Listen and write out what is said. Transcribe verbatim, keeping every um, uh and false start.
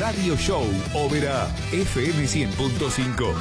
Radio Show Oberá F M cien punto cinco.